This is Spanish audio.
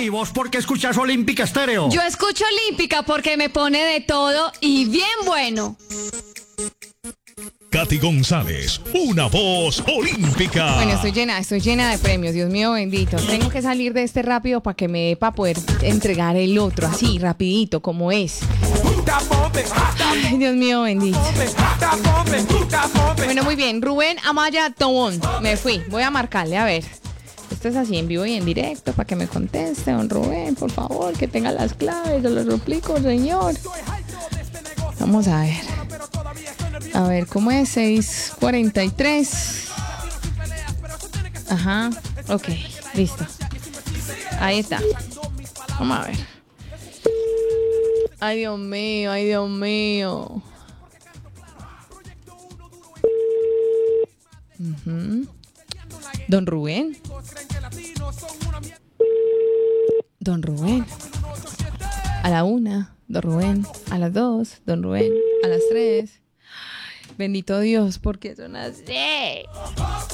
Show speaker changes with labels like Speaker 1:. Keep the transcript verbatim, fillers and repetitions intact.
Speaker 1: ¿Y vos por qué escuchás Olímpica Estéreo?
Speaker 2: Yo escucho Olímpica porque me pone de todo y bien bueno.
Speaker 3: Katy González, una voz olímpica.
Speaker 4: Bueno, estoy llena, estoy llena de premios, Dios mío bendito. Tengo que salir de este rápido para que me dé para poder entregar el otro, así, rapidito, como es. Ay, Dios mío bendito. Bueno, muy bien, Rubén Amaya Tobón. Me fui, voy a marcarle, a ver. Esto es así en vivo y en directo para que me conteste, don Rubén, por favor, que tenga las claves, yo lo suplico, señor. Vamos a ver. A ver, ¿cómo es? seis cuarenta y tres. Ajá, ok, listo. Ahí está. Vamos a ver. Ay, Dios mío, ay, Dios mío. Uh-huh. Don Rubén. Don Rubén. A la una, don Rubén. A las dos, don Rubén. A las tres. Bendito Dios, porque son así.